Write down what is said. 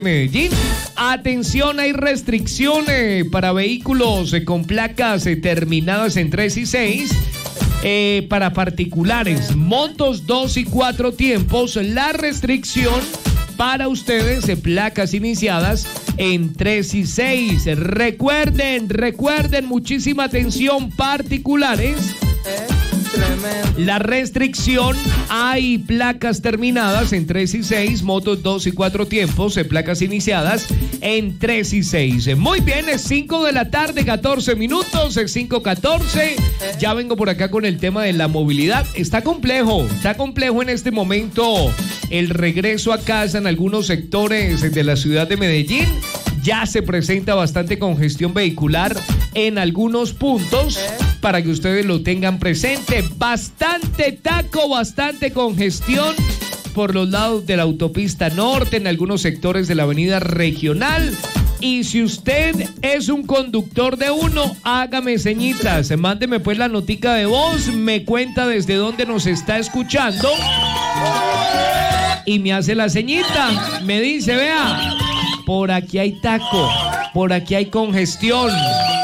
Medellín. Atención, hay restricciones para vehículos con placas terminadas en 3 y 6. Para particulares, motos 2 y 4 tiempos, la restricción para ustedes de placas iniciadas en 3 y 6. Recuerden, muchísima atención, particulares. La restricción, hay placas terminadas en 3 y 6, motos 2 y 4 tiempos, placas iniciadas en 3 y 6. Muy bien, es 5 de la tarde, 14 minutos, es 5:14. Ya vengo por acá con el tema de la movilidad. Está complejo en este momento el regreso a casa en algunos sectores de la ciudad de Medellín. Ya se presenta bastante congestión vehicular en algunos puntos, para que ustedes lo tengan presente. Bastante taco, bastante congestión por los lados de la autopista norte, en algunos sectores de la avenida regional. Y si usted es un conductor de uno, hágame señitas, mándeme pues la notica de voz, me cuenta desde dónde nos está escuchando y me hace la ceñita, me dice, vea, por aquí hay taco, por aquí hay congestión.